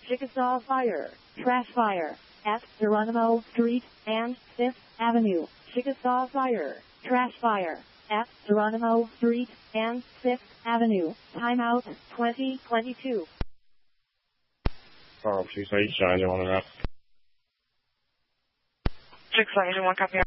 Chickasaw Fire, Trash Fire, at Geronimo Street and 5th Avenue. Chickasaw Fire, Trash Fire, at Geronimo Street and 5th Avenue. Timeout 2022. 228, Engine 1 and up. Chickasaw Engine 1, copy.